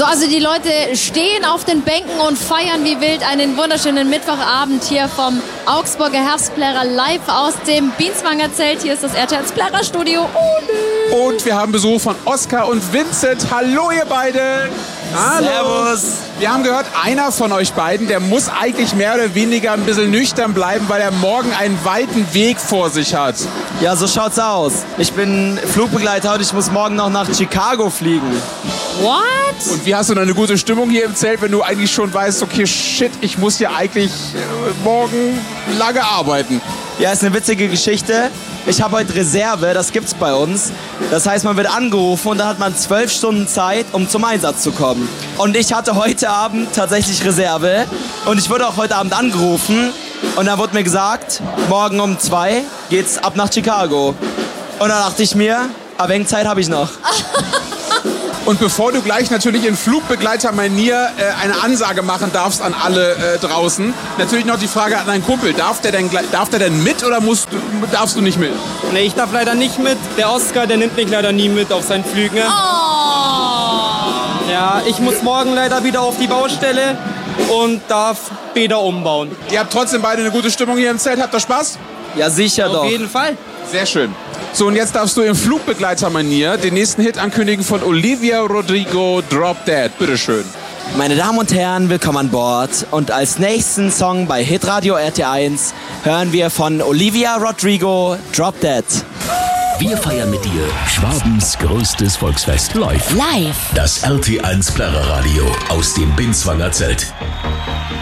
So, also die Leute stehen auf den Bänken und feiern wie wild einen wunderschönen Mittwochabend hier vom Augsburger Herbstplärrer live aus dem Bienswanger Zelt. Hier ist das RTL Plärrer-Studio. Und wir haben Besuch von Oskar und Vincent. Hallo ihr beiden. Hallo. Servus. Wir haben gehört, einer von euch beiden, der muss eigentlich mehr oder weniger ein bisschen nüchtern bleiben, weil er morgen einen weiten Weg vor sich hat. Ja, so schaut's aus. Ich bin Flugbegleiter und ich muss morgen noch nach Chicago fliegen. What? Und wie hast du denn eine gute Stimmung hier im Zelt, wenn du eigentlich schon weißt, okay, shit, ich muss hier eigentlich morgen lange arbeiten? Ja, ist eine witzige Geschichte. Ich habe heute Reserve, das gibt's bei uns. Das heißt, man wird angerufen und dann hat man 12 Stunden Zeit, um zum Einsatz zu kommen. Und ich hatte heute Abend tatsächlich Reserve und ich wurde auch heute Abend angerufen und dann wurde mir gesagt, morgen um 2 geht's ab nach Chicago. Und dann dachte ich mir, ein wenig Zeit habe ich noch. Und bevor du gleich natürlich in Flugbegleitermanier eine Ansage machen darfst an alle draußen, natürlich noch die Frage an deinen Kumpel. Darf der denn mit oder darfst du nicht mit? Nee, ich darf leider nicht mit. Der Oskar, der nimmt mich leider nie mit auf seinen Flügen. Oh. Ja, ich muss morgen leider wieder auf die Baustelle und darf Bäder umbauen. Ihr habt trotzdem beide eine gute Stimmung hier im Zelt. Habt ihr Spaß? Ja, sicher doch. Auf jeden Fall. Sehr schön. So, und jetzt darfst du im Flugbegleitermanier den nächsten Hit ankündigen von Olivia Rodrigo, Drop Dead. Bitteschön. Meine Damen und Herren, willkommen an Bord. Und als nächsten Song bei Hitradio RT1 hören wir von Olivia Rodrigo, Drop Dead. Wir feiern mit dir Schwabens größtes Volksfest live. Live. Das RT1 Plärrer Radio aus dem Binswanger Zelt.